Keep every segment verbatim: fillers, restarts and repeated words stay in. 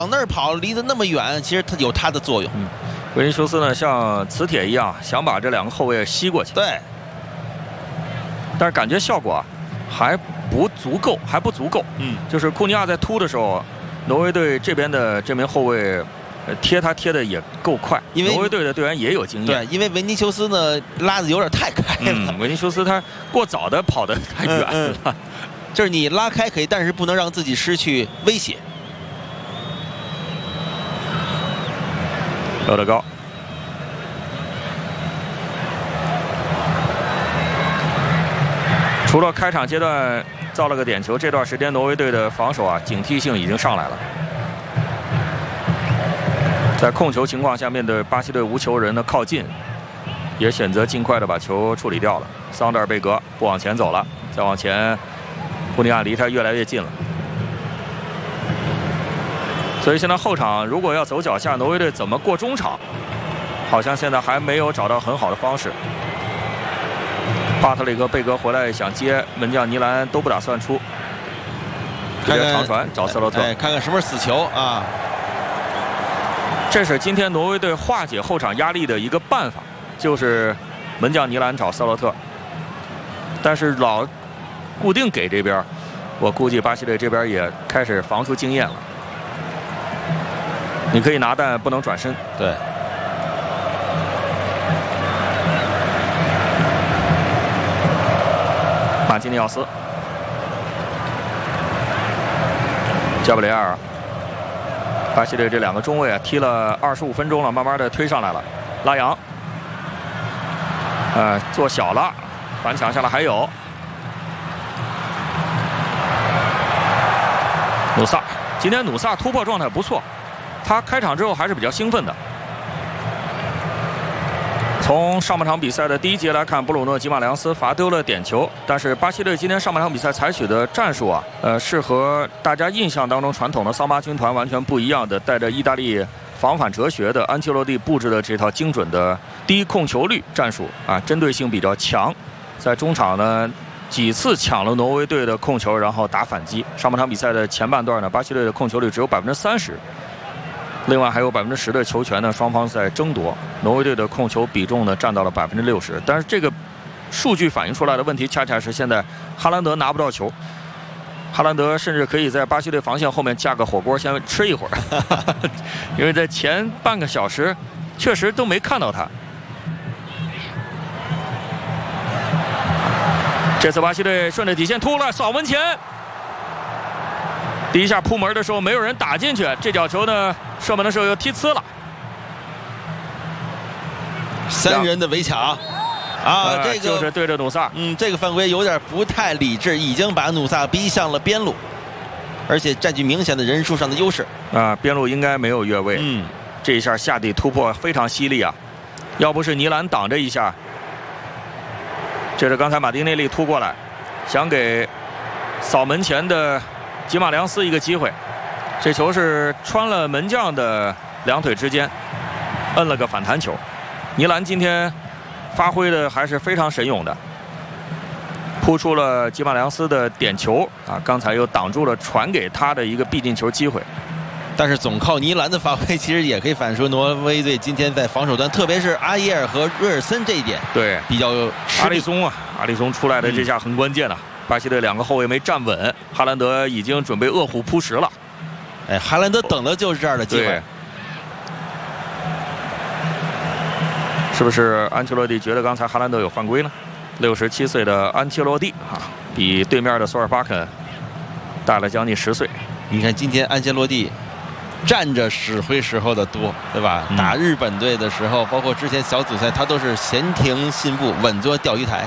往那儿跑，离得那么远，其实它有它的作用。 嗯，维尼修斯呢，像磁铁一样，想把这两个后卫吸过去。 对， 但是感觉效果啊还不足够，还不足够。 嗯， 就是库尼亚在突的时候，挪威队这边的这名后卫。 贴他贴的也够快， 因为挪威队的队员也有经验。 对，因为维尼修斯呢拉的有点太开了， 嗯、维尼修斯他过早的跑得太远了。嗯嗯、 就是你拉开可以，但是不能让自己失去威胁。 有得高，除了开场阶段造了个点球，这段时间挪威队的防守啊警惕性已经上来了。 在控球情况下，面对巴西队无球人的靠近，也选择尽快的把球处理掉了。桑德尔贝格不往前走了，再往前，库尼亚离他越来越近了。所以现在后场如果要走脚下，挪威队怎么过中场，好像现在还没有找到很好的方式。巴特里克、贝格回来想接门将尼兰都不打算出，直接长传找斯洛特， 哎，看看什么是死球啊！ 这是今天挪威队化解后场压力的一个办法，就是门将尼兰找斯洛特。但是老固定给这边，我估计巴西队这边也开始防出经验了。你可以拿，但不能转身。 对。 马基尼奥斯，加布里埃尔。 巴西队这两个中卫啊，踢了二十五分钟了，慢慢的推上来了。拉扬，呃，做小了，反抢下来还有努萨。今天努萨突破状态不错，他开场之后还是比较兴奋的。从上半场比赛的第一节来看，布鲁诺·吉马良斯罚丢了点球，但是巴西队今天上半场比赛采取的战术啊，呃，是和大家印象当中传统的桑巴军团完全不一样的，带着意大利防反哲学的安切洛蒂布置的这套精准的低控球率战术啊，针对性比较强，在中场呢几次抢了挪威队的控球，然后打反击。上半场比赛的前半段呢，巴西队的控球率只有百分之三十。 另外还有百分之十的球权呢，双方在争夺。挪威队的控球比重呢占到了百分之六十，但是这个数据反映出来的问题，恰恰是现在哈兰德拿不到球。哈兰德甚至可以在巴西队防线后面架个火锅先吃一会儿，因为在前半个小时确实都没看到他。这次巴西队顺着底线突了，扫门前。 第一下扑门的时候没有人打进去，这脚球呢射门的时候又踢呲了。 三人的围抢啊， 呃、 这个就是对着努萨， 嗯，这个犯规有点不太理智，已经把努萨逼向了边路，而且占据明显的人数上的优势啊，边路应该没有越位。嗯，这一下下底突破非常犀利啊，要不是尼兰挡着一下，这是刚才马丁内利突过来，想给扫门前的。 吉马良斯一个机会，这球是穿了门将的两腿之间，摁了个反弹球。尼兰今天发挥的还是非常神勇的，扑出了吉马良斯的点球啊，刚才又挡住了传给他的一个必进球机会。 但是总靠尼兰的发挥，其实也可以反映出挪威队今天在防守端，特别是阿耶尔和瑞尔森这一点， 对比较阿里松啊，阿里松出来的这下很关键啊。嗯 巴西队两个后卫没站稳，哈兰德已经准备饿虎扑食了。 哎，哈兰德等的就是这样的机会。 是不是安切洛蒂觉得刚才哈兰德有犯规呢？六十七岁的安切洛蒂啊，比对面的索尔巴肯大了将近十岁。 你看今天安切洛蒂站着指挥时候的多，对吧？嗯、打日本队的时候，包括之前小组赛，他都是闲庭信步，稳坐钓鱼台。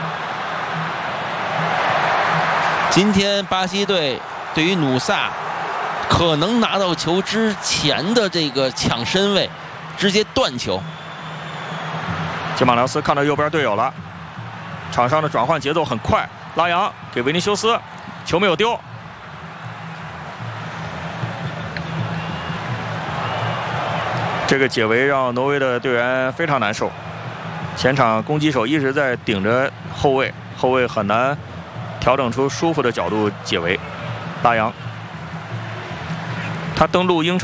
今天巴西队对于努萨可能拿到球之前的这个抢身位，直接断球。 吉马良斯看到右边队友了，场上的转换节奏很快，拉扬给维尼修斯，球没有丢。这个解围让挪威的队员非常难受，前场攻击手一直在顶着后卫，后卫很难。 调整出舒服的角度解围，拉扬，他登陆英超。